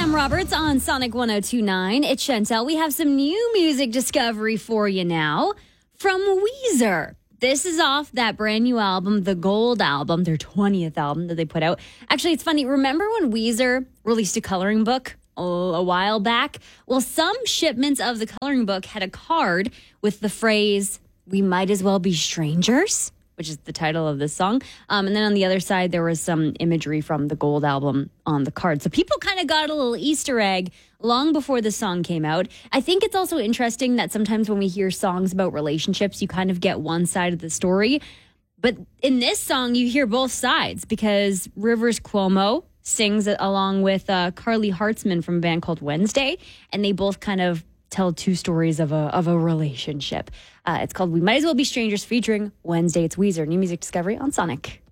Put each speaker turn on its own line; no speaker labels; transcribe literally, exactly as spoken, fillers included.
Sam Roberts on Sonic one oh two point nine. It's Chantel. We have some new music discovery for you now from Weezer. This is off that brand new album, the Gold album, their twentieth album that they put out. Actually, it's funny. Remember when Weezer released a coloring book oh, a while back? Well, some shipments of the coloring book had a card with the phrase, "We might as well be strangers," which is the title of this song. Um, and then on the other side, there was some imagery from the Gold album on the card. So people kind of got a little Easter egg long before the song came out. I think it's also interesting that sometimes when we hear songs about relationships, you kind of get one side of the story. But in this song, you hear both sides because Rivers Cuomo sings along with uh, Carly Hartzman from a band called Wednesday. And they both kind of tell two stories of a of a relationship. Uh, it's called We Might As Well Be Strangers featuring Wednesday. It's Weezer. New music discovery on Sonic.